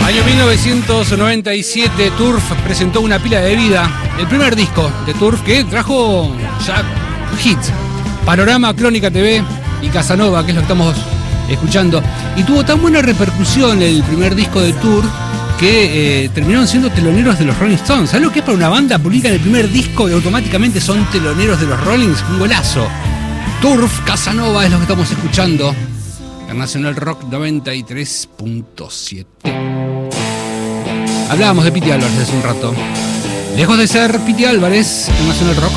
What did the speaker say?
Año 1997, Turf presentó Una pila de vida, el primer disco de Turf que trajo ya hits. Panorama, Crónica TV y Casanova, que es lo que estamos escuchando. Y tuvo tan buena repercusión el primer disco de Turf que terminaron siendo teloneros de los Rolling Stones. ¿Sabes lo que es para una banda? Publican el primer disco y automáticamente son teloneros de los Rollings. Un golazo. Turf, Casanova es lo que estamos escuchando. Nacional Rock 93.7. Hablábamos de Piti Álvarez hace un rato. Lejos de ser Piti Álvarez, en Nacional Rock.